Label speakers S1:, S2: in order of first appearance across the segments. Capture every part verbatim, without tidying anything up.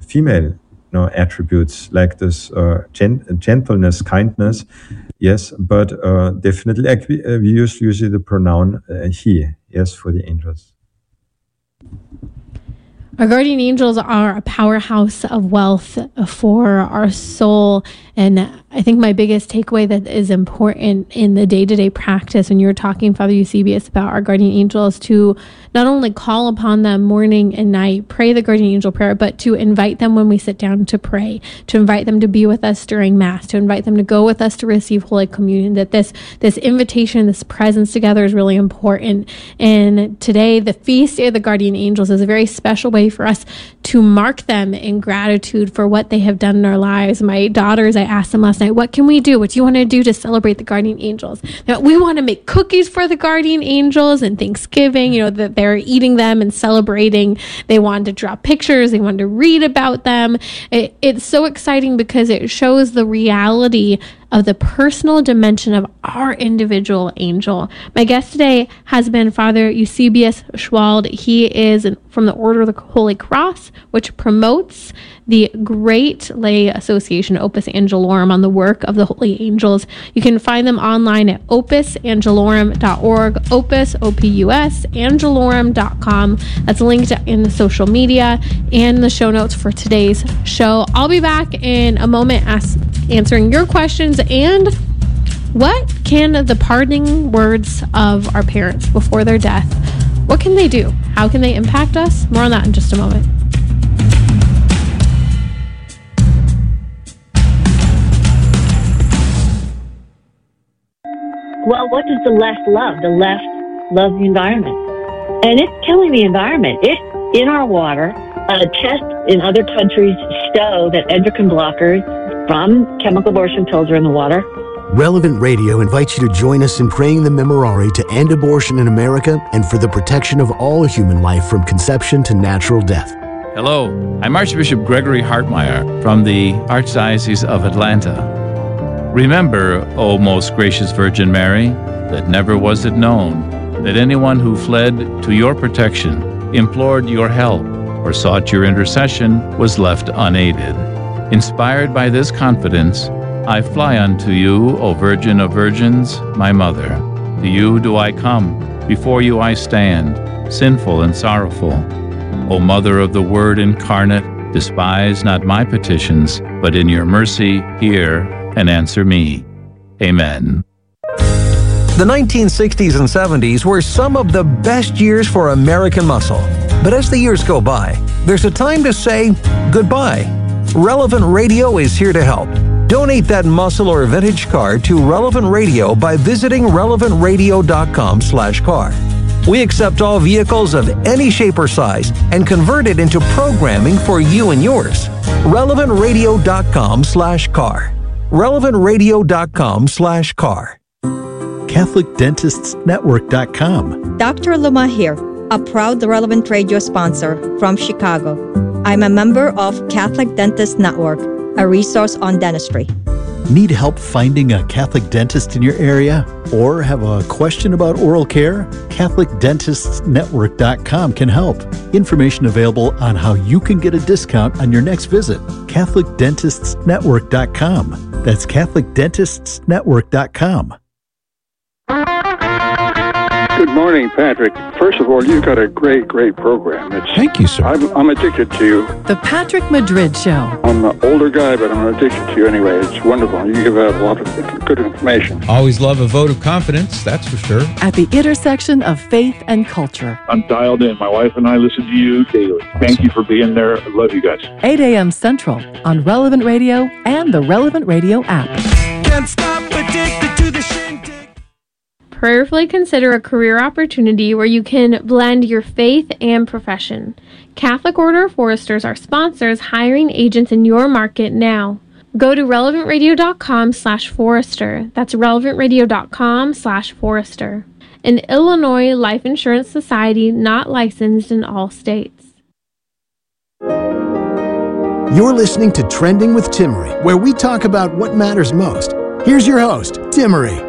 S1: female, you know, attributes like this uh, gent- gentleness, kindness. Yes, but uh, definitely, like we, uh, we use usually the pronoun uh, he. Yes, for the angels.
S2: Our guardian angels are a powerhouse of wealth for our soul. And I think my biggest takeaway that is important in the day-to-day practice when you're talking, Father Eusebius, about our guardian angels, to not only call upon them morning and night, pray the guardian angel prayer, but to invite them when we sit down to pray, to invite them to be with us during Mass, to invite them to go with us to receive Holy Communion, that this, this invitation, this presence together is really important. And today, the feast day of the guardian angels is a very special way for us to mark them in gratitude for what they have done in our lives. My daughters, I asked them last night, what can we do? What do you want to do to celebrate the guardian angels? Now, we want to make cookies for the guardian angels and Thanksgiving, you know, that they're eating them and celebrating. They wanted to draw pictures. They wanted to read about them. It, it's so exciting because it shows the reality of the personal dimension of our individual angel. My guest today has been Father Eusebius Schwald. He is from the Order of the Holy Cross, which promotes the great lay association Opus Angelorum on the work of the holy angels. You can find them online at opus angelorum dot org, opus, O P U S, angelorum dot com. That's linked in the social media and the show notes for today's show. I'll be back in a moment as, answering your questions. And what can the parting words of our parents before their death, what can they do? How can they impact us? More on that in just a moment.
S3: Well, what does the left love? The left loves the environment. And it's killing the environment. It's in our water. Uh, tests in other countries show that endocrine blockers from chemical abortion pills are in the water.
S4: Relevant Radio invites you to join us in praying the Memorare to end abortion in America and for the protection of all human life from conception to natural death.
S5: Hello, I'm Archbishop Gregory Hartmeyer from the Archdiocese of Atlanta. Remember, O most gracious Virgin Mary, that never was it known that anyone who fled to your protection, implored your help, or sought your intercession was left unaided. Inspired by this confidence, I fly unto you, O Virgin of Virgins, my Mother. To you do I come, before you I stand, sinful and sorrowful. O Mother of the Word incarnate, despise not my petitions, but in your mercy hear and answer me. Amen.
S6: The nineteen sixties and seventies were some of the best years for American muscle. But as the years go by, there's a time to say goodbye. Relevant Radio is here to help. Donate that muscle or vintage car to Relevant Radio by visiting relevant radio dot com slash car. We accept all vehicles of any shape or size and convert it into programming for you and yours. relevant radio dot com slash car. relevant radio dot com slash car.
S7: Catholic Dentists Network dot com.
S8: Doctor Luma here, a proud Relevant Radio sponsor from Chicago. I'm a member of Catholic Dentists Network, a resource on dentistry.
S7: Need help finding a Catholic dentist in your area? Or have a question about oral care? Catholic Dentists Network dot com can help. Information available on how you can get a discount on your next visit. Catholic Dentists Network dot com. That's Catholic Dentists Network dot com.
S9: Good morning, Patrick. First of all, you've got a great, great program. It's,
S10: Thank you, sir.
S9: I'm, I'm addicted to you.
S11: The Patrick Madrid Show.
S9: I'm an older guy, but I'm addicted to you anyway. It's wonderful. You give out a lot of good information.
S10: Always love a vote of confidence, that's for sure.
S11: At the intersection of faith and culture.
S12: I'm dialed in. My wife and I listen to you daily. Awesome. Thank you for being there. I love you guys.
S11: eight a.m. Central on Relevant Radio and the Relevant Radio app.
S13: Can't stop addicted to the shindig.
S2: Prayerfully consider a career opportunity where you can blend your faith and profession. Catholic Order of Foresters are sponsors hiring agents in your market now. Go to relevant radio dot com slash forester. That's relevant radio dot com slash forester. An Illinois Life Insurance Society not licensed in all states.
S4: You're listening to Trending with Timmerie, where we talk about what matters most. Here's your host, Timmerie.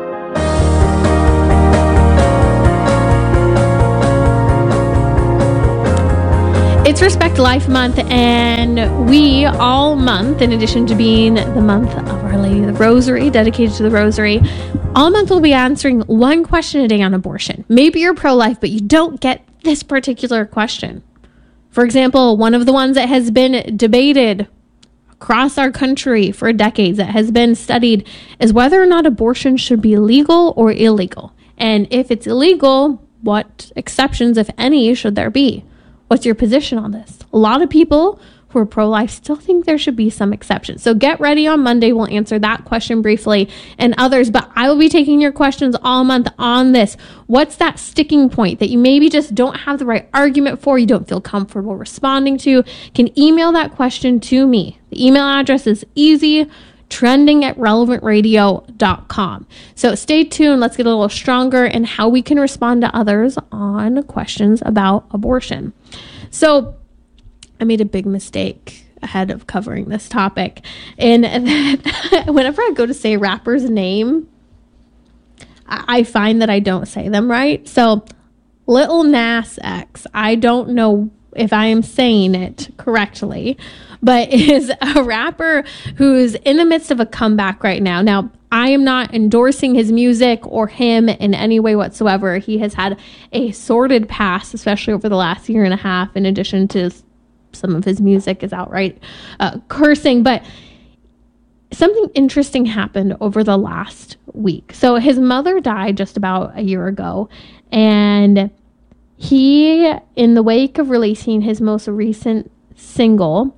S2: It's Respect Life Month, and we all month, in addition to being the month of Our Lady of the Rosary, dedicated to the Rosary, all month we'll be answering one question a day on abortion. Maybe you're pro-life, but you don't get this particular question. For example, one of the ones that has been debated across our country for decades, that has been studied, is whether or not abortion should be legal or illegal. And if it's illegal, what exceptions, if any, should there be? What's your position on this? A lot of people who are pro-life still think there should be some exceptions. So get ready on Monday. We'll answer that question briefly and others, but I will be taking your questions all month on this. What's that sticking point that you maybe just don't have the right argument for, you don't feel comfortable responding to? You can email that question to me. The email address is easy, trending at relevant radio dot com. So stay tuned. Let's get a little stronger in how we can respond to others on questions about abortion. So I made a big mistake ahead of covering this topic, and that whenever I go to say a rapper's name, I find that I don't say them right. So Lil Nas X, I don't know if I am saying it correctly, but is a rapper who's in the midst of a comeback right now. Now, I am not endorsing his music or him in any way whatsoever. He has had a sordid past, especially over the last year and a half, in addition to some of his music is outright uh, cursing. But something interesting happened over the last week. So his mother died just about a year ago, and he, in the wake of releasing his most recent single,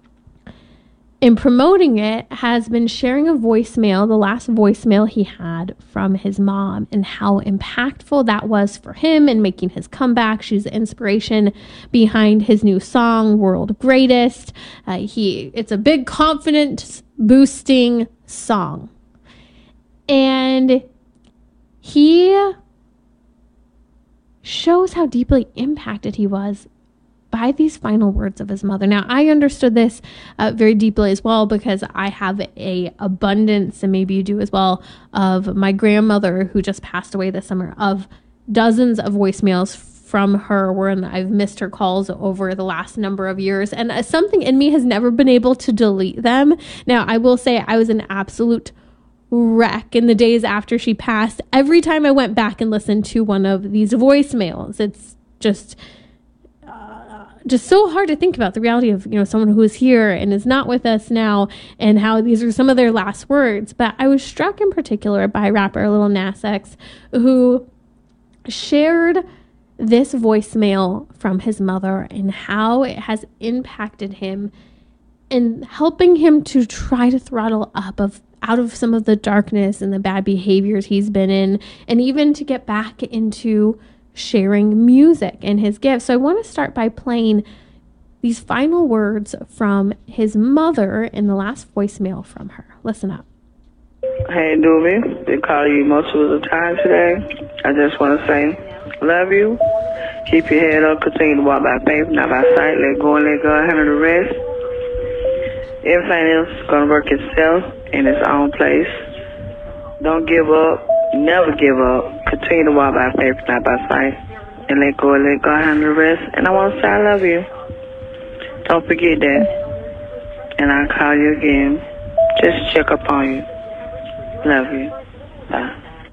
S2: in promoting it, has been sharing a voicemail, the last voicemail he had from his mom, and how impactful that was for him in making his comeback. She's the inspiration behind his new song, World Greatest. Uh, he, it's a big confidence boosting song. And he shows how deeply impacted he was by these final words of his mother. Now, I understood this uh, very deeply as well, because I have a abundance, and maybe you do as well, of my grandmother who just passed away this summer, of dozens of voicemails from her when I've missed her calls over the last number of years. And uh, something in me has never been able to delete them. Now, I will say I was an absolute wreck in the days after she passed. Every time I went back and listened to one of these voicemails, it's just... just so hard to think about the reality of, you know, someone who is here and is not with us now, and how these are some of their last words. But I was struck in particular by rapper Lil Nas X, who shared this voicemail from his mother and how it has impacted him in helping him to try to throttle up of out of some of the darkness and the bad behaviors he's been in, and even to get back into sharing music and his gifts. So I want to start by playing these final words from his mother in the last voicemail from her. Listen up.
S14: Hey, Doobie. They call you most of the time today. I just want to say, love you. Keep your head up. Continue to walk by faith, not by sight. Let go and let God handle the rest. Everything else is going to work itself in its own place. Don't give up. Never give up. Continue to walk by faith, not by sight. And let go and let God handle the rest. And I want to say I love you. Don't forget that. And I'll call you again. Just check up on you. Love you. Bye.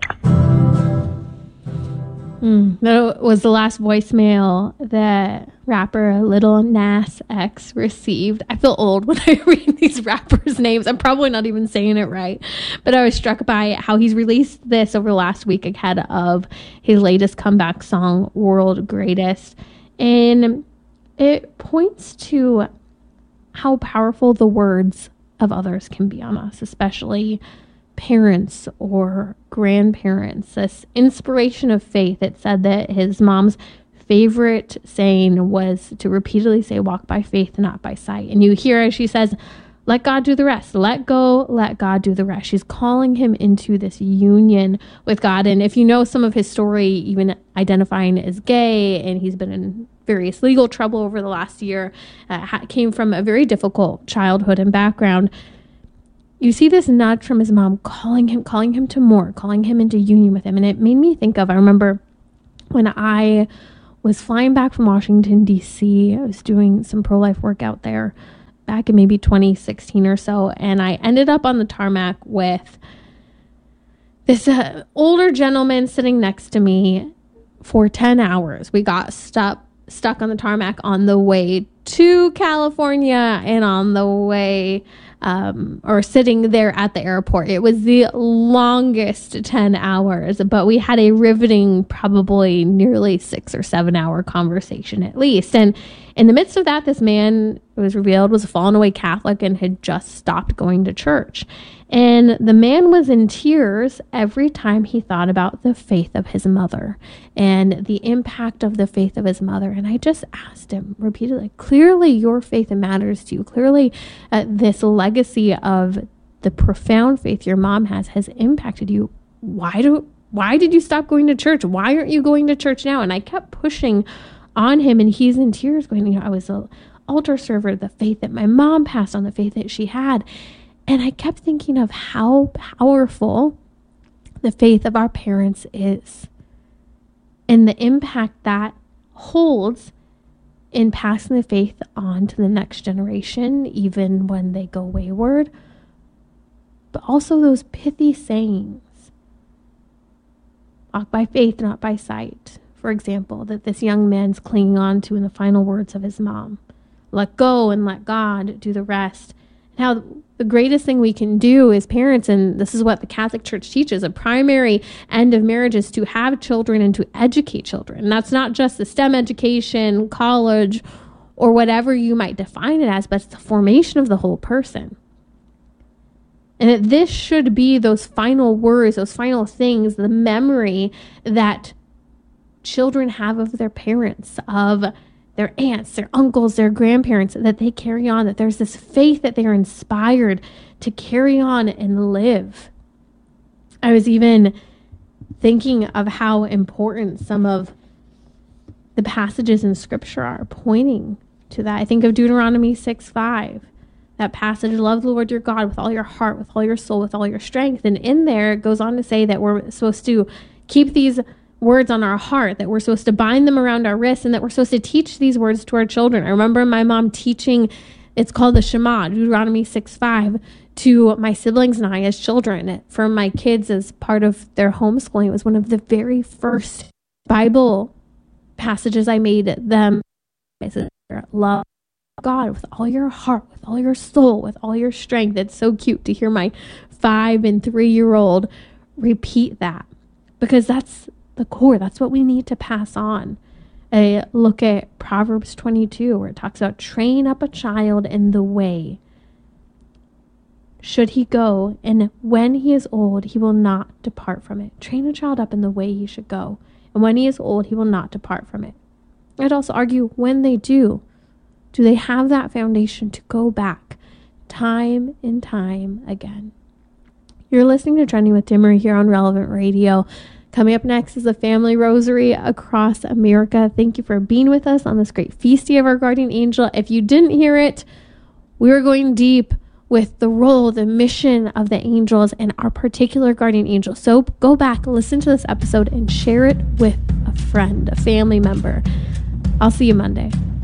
S2: Mm, that was the last voicemail that rapper Lil Nas X received. I feel old when I read these rappers' names. I'm probably not even saying it right. But I was struck by how he's released this over the last week ahead of his latest comeback song, World Greatest. And it points to how powerful the words of others can be on us, especially parents or grandparents. This inspiration of faith. It said that his mom's favorite saying was to repeatedly say, walk by faith, not by sight. And you hear as she says, let God do the rest. Let go, let God do the rest. She's calling him into this union with God. And if you know some of his story, even identifying as gay, and he's been in various legal trouble over the last year, uh, came from a very difficult childhood and background. You see this nudge from his mom calling him, calling him to more, calling him into union with him. And it made me think of, I remember when I was flying back from Washington, D C. I was doing some pro-life work out there back in maybe twenty sixteen or so. And I ended up on the tarmac with this uh, older gentleman sitting next to me for ten hours. We got stuck, stuck on the tarmac on the way to California and on the way um, or sitting there at the airport. It was the longest ten hours, but we had a riveting, probably nearly six or seven hour conversation at least. And in the midst of that, this man, it was revealed, was a fallen away Catholic and had just stopped going to church. And the man was in tears every time he thought about the faith of his mother and the impact of the faith of his mother. And I just asked him repeatedly, clearly your faith matters to you. Clearly uh, this legacy of the profound faith your mom has has impacted you. Why do why did you stop going to church? Why aren't you going to church now? And I kept pushing on him, and he's in tears going, you know, I was an altar server, the faith that my mom passed on, the faith that she had. And I kept thinking of how powerful the faith of our parents is and the impact that holds in passing the faith on to the next generation, even when they go wayward. But also those pithy sayings. Walk by faith, not by sight. For example, that this young man's clinging on to in the final words of his mom. Let go and let God do the rest. And how the greatest thing we can do as parents, and this is what the Catholic Church teaches, a primary end of marriage is to have children and to educate children. And that's not just the STEM education, college, or whatever you might define it as, but it's the formation of the whole person. And that this should be those final words, those final things, the memory that children have of their parents, of their aunts, their uncles, their grandparents, that they carry on, that there's this faith that they are inspired to carry on and live. I was even thinking of how important some of the passages in Scripture are pointing to that. I think of Deuteronomy six five. That passage, love the Lord your God with all your heart, with all your soul, with all your strength. And in there, it goes on to say that we're supposed to keep these words on our heart, that we're supposed to bind them around our wrists, and that we're supposed to teach these words to our children. I remember my mom teaching, it's called the Shema, Deuteronomy six five, to my siblings and I as children. For my kids, as part of their homeschooling, it was one of the very first Bible passages I made them. I said, love God with all your heart, with all your soul, with all your strength. It's so cute to hear my five and three-year-old repeat that, because that's the core. That's what we need to pass on. A look at Proverbs twenty-two, where it talks about train up a child in the way should he go, and when he is old, he will not depart from it. Train a child up in the way he should go, and when he is old, he will not depart from it. I'd also argue, when they do, do they have that foundation to go back time and time again? You're listening to Trending with Timmerie here on Relevant Radio. Coming up next is the Family Rosary across America. Thank you for being with us on this great feast day of our guardian angel. If you didn't hear it, we were going deep with the role, the mission of the angels and our particular guardian angel. So go back, listen to this episode, and share it with a friend, a family member. I'll see you Monday.